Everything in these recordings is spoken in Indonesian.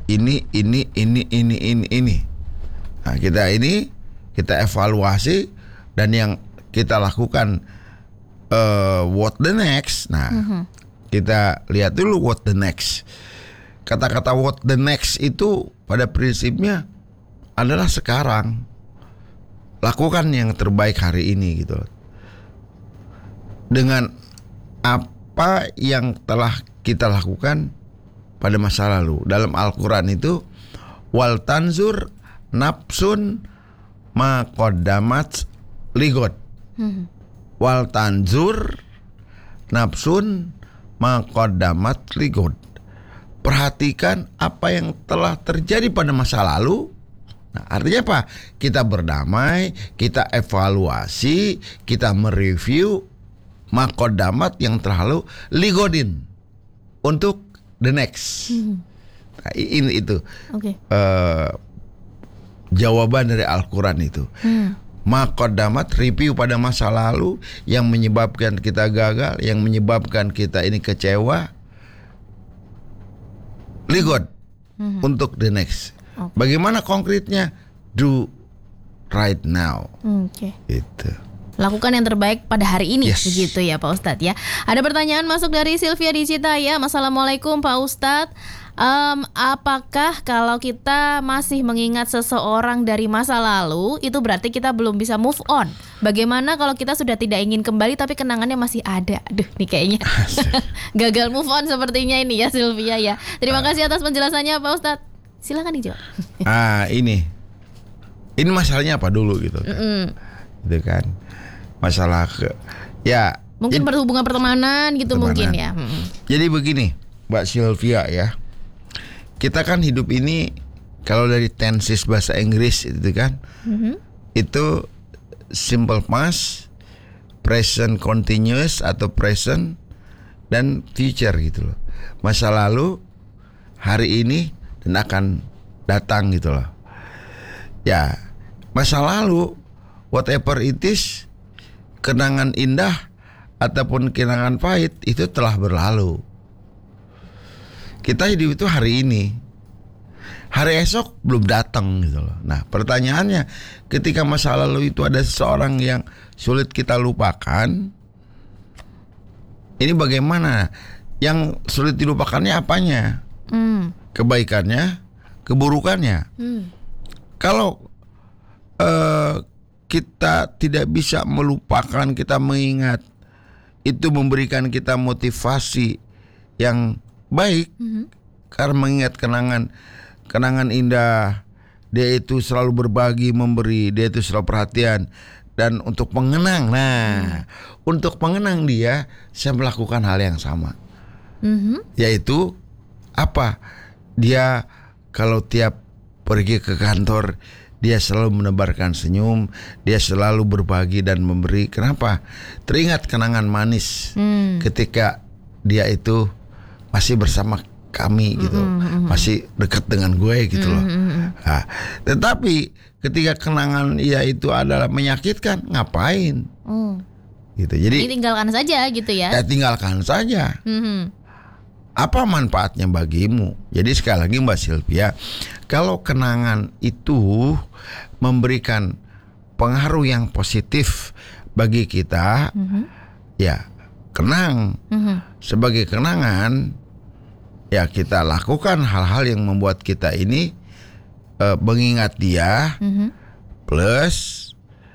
ini. Nah, kita evaluasi dan yang kita lakukan what the next. Nah, kita lihat dulu what the next. Kata-kata what the next itu pada prinsipnya adalah sekarang. Lakukan yang terbaik hari ini gitu. Dengan apa yang telah kita lakukan pada masa lalu. Dalam Al-Quran itu wal tanzur nafsun ma qaddamat ligod. Wal tanzur nafsun ma qaddamat ligod. Perhatikan apa yang telah terjadi pada masa lalu. Nah, artinya apa? Kita berdamai, kita evaluasi, kita mereview ma qaddamat yang terlalu ligodin untuk the next. Nah, ini itu. Okay. Jawaban dari Al-Quran itu. Ma qaddamat, review pada masa lalu yang menyebabkan kita gagal, yang menyebabkan kita ini kecewa. Ligod untuk the next. Okay. Bagaimana konkretnya? Do right now. Itu. Lakukan yang terbaik pada hari ini, begitu ya Pak Ustadz ya. Ada pertanyaan masuk dari Sylvia di Citayam. Assalamualaikum Pak Ustadz. Apakah kalau kita masih mengingat seseorang dari masa lalu, itu berarti kita belum bisa move on? Bagaimana kalau kita sudah tidak ingin kembali tapi kenangannya masih ada? Aduh, nih kayaknya gagal move on sepertinya ini ya Sylvia ya. Terima kasih atas penjelasannya Pak Ustadz. Silakan dijawab. Ini masalahnya apa dulu gitu kan? Gitu kan? Masalah mungkin berhubungan pertemanan gitu mungkin ya. Jadi begini Mbak Sylvia ya, kita kan hidup ini kalau dari tenses bahasa Inggris itu kan, itu simple past, present continuous atau present dan future gitu loh. Masa lalu, hari ini dan akan datang gitu loh. Ya, masa lalu whatever it is, kenangan indah ataupun kenangan pahit itu telah berlalu. Kita hidup itu hari ini. Hari esok belum datang gitu loh. Nah, pertanyaannya, ketika masa lalu itu ada seseorang yang sulit kita lupakan, ini bagaimana? Yang sulit dilupakannya apanya? Kebaikannya, keburukannya. Kalau kita tidak bisa melupakan, kita mengingat, itu memberikan kita motivasi yang baik, karena mengingat kenangan indah. Dia itu selalu berbagi, memberi, dia itu selalu perhatian. Dan untuk pengenang, untuk pengenang dia, saya melakukan hal yang sama, yaitu apa? Dia kalau tiap pergi ke kantor, dia selalu menebarkan senyum, dia selalu berbagi dan memberi. Kenapa? Teringat kenangan manis ketika dia itu masih bersama kami gitu, masih dekat dengan gue gitu loh. Nah, tetapi ketika kenangan ia itu adalah menyakitkan, ngapain? Gitu. Jadi tinggalkan saja gitu ya. Tinggalkan saja. Apa manfaatnya bagimu? Jadi sekali lagi Mbak Sylvia, kalau kenangan itu memberikan pengaruh yang positif bagi kita, ya kenang. Sebagai kenangan, ya kita lakukan hal-hal yang membuat kita ini mengingat dia, plus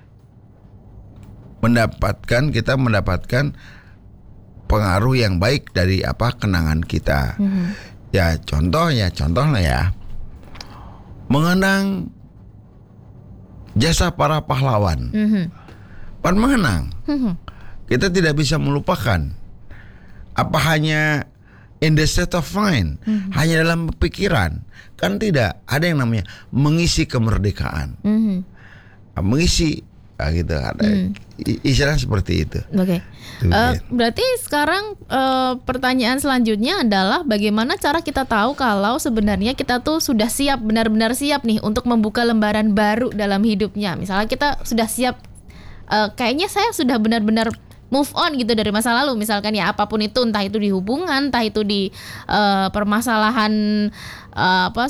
kita mendapatkan pengaruh yang baik dari kenangan kita. Ya contohnya ya, mengenang jasa para pahlawan. Mengenang, kita tidak bisa melupakan. Apa hanya in the state of mind, hanya dalam pikiran? Kan tidak. Ada yang namanya mengisi kemerdekaan, mengisi gitu, ada istilah seperti itu. Oke. Berarti sekarang pertanyaan selanjutnya adalah bagaimana cara kita tahu kalau sebenarnya kita tuh sudah siap, benar-benar siap nih untuk membuka lembaran baru dalam hidupnya. Misalnya kita sudah siap, kayaknya saya sudah benar-benar move on gitu dari masa lalu, misalkan ya apapun itu, entah itu di hubungan, entah itu di permasalahan